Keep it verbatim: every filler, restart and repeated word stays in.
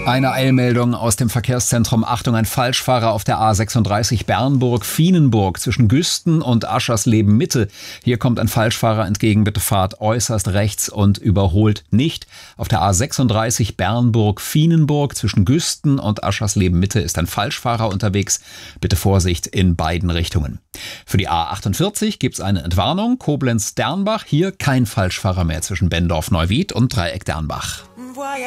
Eine Eilmeldung aus dem Verkehrszentrum. Achtung, ein Falschfahrer auf der A sechsunddreißig Bernburg-Fienenburg zwischen Güsten und Aschersleben-Mitte. Hier kommt ein Falschfahrer entgegen. Bitte fahrt äußerst rechts und überholt nicht. Auf der A sechsunddreißig Bernburg-Fienenburg zwischen Güsten und Aschersleben-Mitte ist ein Falschfahrer unterwegs. Bitte Vorsicht in beiden Richtungen. Für die A achtundvierzig gibt es eine Entwarnung. Koblenz-Dernbach. Hier kein Falschfahrer mehr zwischen Bendorf-Neuwied und Dreieck-Dernbach.